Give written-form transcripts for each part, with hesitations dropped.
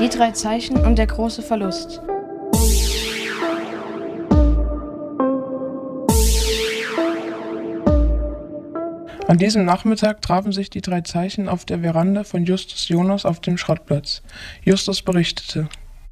Die drei Zeichen und der große Verlust. An diesem Nachmittag trafen sich die drei Zeichen auf der Veranda von Justus Jonas auf dem Schrottplatz. Justus berichtete: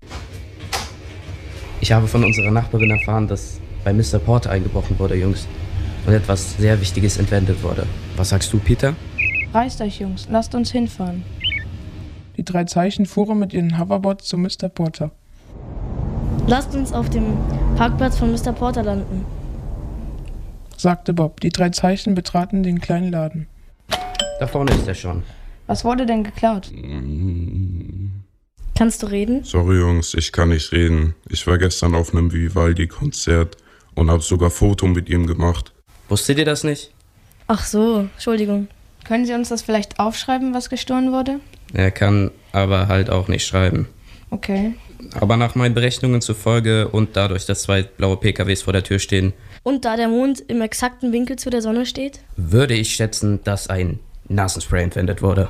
Ich habe von unserer Nachbarin erfahren, dass bei Mr. Porter eingebrochen wurde, Jungs. Und etwas sehr Wichtiges entwendet wurde. Was sagst du, Peter? Reißt euch, Jungs, lasst uns hinfahren. Die drei Zeichen fuhren mit ihren Hoverboards zu Mr. Porter. Lasst uns auf dem Parkplatz von Mr. Porter landen, Sagte Bob. Die drei Zeichen betraten den kleinen Laden. Da vorne ist er schon. Was wurde denn geklaut? Kannst du reden? Sorry Jungs, ich kann nicht reden. Ich war gestern auf einem Vivaldi-Konzert und habe sogar Foto mit ihm gemacht. Wusstet ihr das nicht? Ach so, Entschuldigung. Können Sie uns das vielleicht aufschreiben, was gestohlen wurde? Er kann aber halt auch nicht schreiben. Okay. Aber nach meinen Berechnungen zufolge und dadurch, dass zwei blaue PKWs vor der Tür stehen, Und da der Mond im exakten Winkel zu der Sonne steht? würde ich schätzen, dass ein Nasenspray entwendet wurde.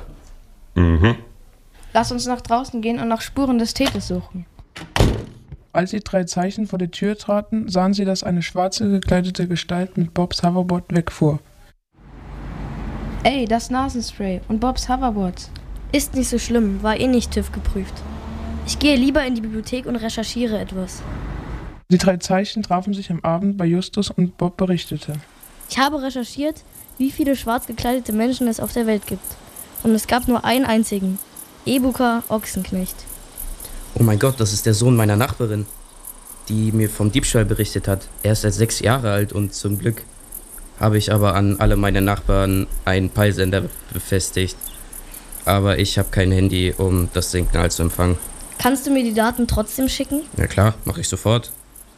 Lass uns nach draußen gehen und nach Spuren des Täters suchen. Als die drei Zeichen vor die Tür traten, sahen sie, dass eine schwarze gekleidete Gestalt mit Bobs Hoverboard wegfuhr. Ey, das Nasenspray und Bobs Hoverboard. Ist nicht so schlimm, war eh nicht TÜV geprüft. Ich gehe lieber in die Bibliothek und recherchiere etwas. Die drei Zeichen trafen sich am Abend bei Justus und Bob berichtete: Ich habe recherchiert, wie viele schwarz gekleidete Menschen es auf der Welt gibt. Und es gab nur einen einzigen. Ebuka Ochsenknecht. Oh mein Gott, das ist der Sohn meiner Nachbarin, die mir vom Diebstahl berichtet hat. Er ist erst 6 Jahre alt und zum Glück habe ich aber an alle meine Nachbarn einen Peilsender befestigt. Aber ich habe kein Handy, um das Signal zu empfangen. Kannst du mir die Daten trotzdem schicken? Ja klar, mache ich sofort.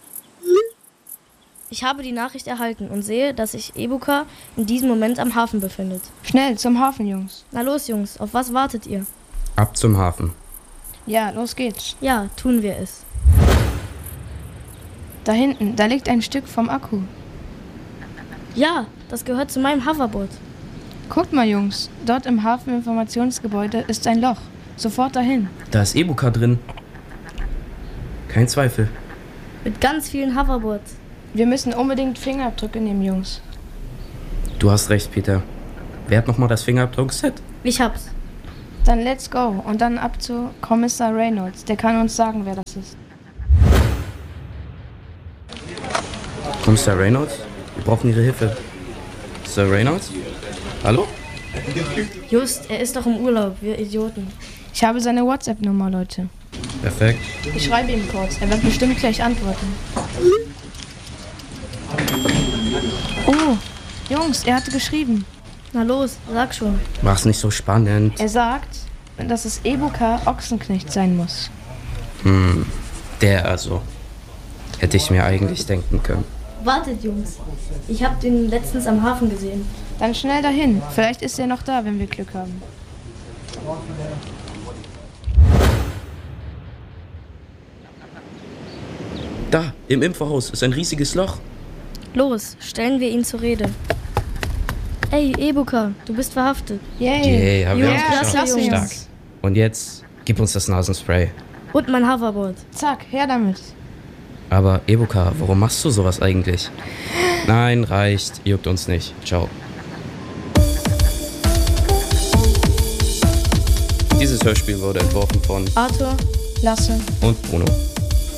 Ich habe die Nachricht erhalten und sehe, dass sich Ebuka in diesem Moment am Hafen befindet. Schnell, zum Hafen, Jungs. Na los, Jungs, auf was wartet ihr? Ab zum Hafen. Ja, los geht's. Ja, tun wir es. Da hinten, da liegt ein Stück vom Akku. Ja, das gehört zu meinem Hoverboard. Guckt mal, Jungs. Dort im Hafeninformationsgebäude ist ein Loch. Sofort dahin. Da ist Ebuka drin. Kein Zweifel. Mit ganz vielen Hoverboards. Wir müssen unbedingt Fingerabdrücke nehmen, Jungs. Du hast recht, Peter. Wer hat nochmal das Fingerabdruckset? Ich hab's. Dann let's go und dann ab zu Kommissar Reynolds. Der kann uns sagen, wer das ist. Kommissar Reynolds? Wir brauchen Ihre Hilfe. Sir Reynolds? Hallo? Just, er ist doch im Urlaub, wir Idioten. Ich habe seine WhatsApp-Nummer, Leute. Perfekt. Ich schreibe ihm kurz. Er wird bestimmt gleich antworten. Oh, Jungs, er hatte geschrieben. Na los, sag schon. Mach's nicht so spannend. Er sagt, dass es Ebuka Ochsenknecht sein muss. Der also. Hätte ich mir eigentlich denken können. Wartet, Jungs. Ich hab den letztens am Hafen gesehen. Dann schnell dahin. Vielleicht ist er noch da, wenn wir Glück haben. Da, im Infohaus ist ein riesiges Loch. Los, stellen wir ihn zur Rede. Ey, Ebuka, du bist verhaftet. Yay. Yay, haben wir Ja, uns geschafft. klasse, Jungs. Stark. Und jetzt, gib uns das Nasenspray. Und mein Hoverboard. Zack, her damit. Aber Ebuka, warum machst du sowas eigentlich? Nein, reicht. Juckt uns nicht. Ciao. Dieses Hörspiel wurde entworfen von Arthur, Lasse. und Bruno.